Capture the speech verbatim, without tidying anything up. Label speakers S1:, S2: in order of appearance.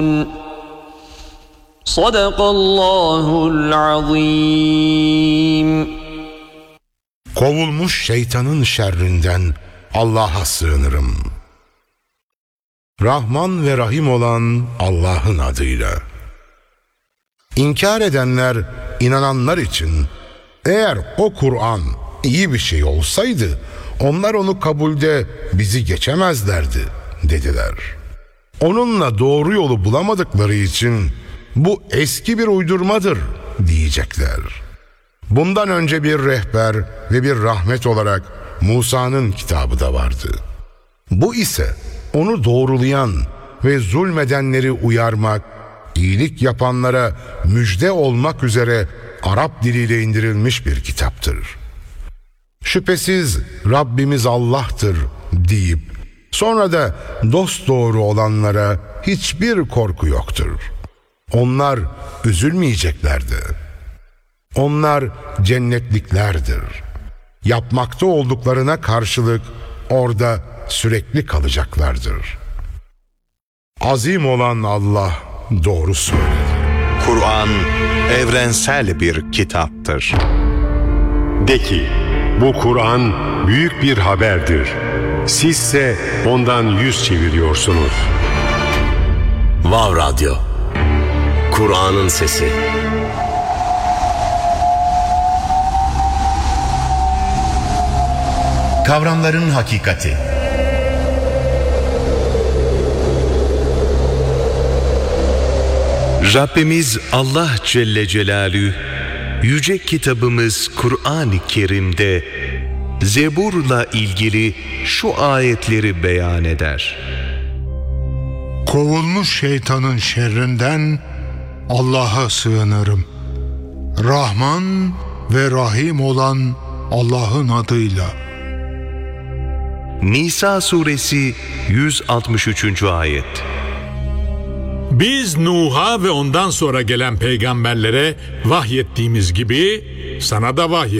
S1: Sadakallahul azim.
S2: Kovulmuş şeytanın şerrinden Allah'a sığınırım. Rahman ve Rahim olan Allah'ın adıyla. İnkar edenler, inananlar için eğer o Kur'an iyi bir şey olsaydı onlar onu kabulde bizi geçemezlerdi dediler. Onunla doğru yolu bulamadıkları için bu eski bir uydurmadır diyecekler. Bundan önce bir rehber ve bir rahmet olarak Musa'nın kitabı da vardı. Bu ise onu doğrulayan ve zulmedenleri uyarmak, iyilik yapanlara müjde olmak üzere Arap diliyle indirilmiş bir kitaptır. Şüphesiz Rabbimiz Allah'tır deyip sonra da dosdoğru olanlara hiçbir korku yoktur. Onlar üzülmeyeceklerdi. Onlar cennetliklerdir. Yapmakta olduklarına karşılık orada sürekli kalacaklardır. Azim olan Allah doğru söyledi.
S3: Kur'an evrensel bir kitaptır.
S4: De ki, bu Kur'an büyük bir haberdir. Sizse ondan yüz çeviriyorsunuz.
S5: Vav Radyo, Kur'an'ın sesi.
S6: Kavramların hakikati.
S7: Rabbimiz Allah Celle Celaluhu yüce kitabımız Kur'an-ı Kerim'de Zebur'la ilgili şu ayetleri beyan eder.
S8: Kovulmuş şeytanın şerrinden Allah'a sığınırım. Rahman ve Rahim olan Allah'ın adıyla.
S7: Nisa suresi yüz altmış üçüncü ayet.
S9: Biz Nuh'a ve ondan sonra gelen peygamberlere vahyettiğimiz gibi sana da vahyettik.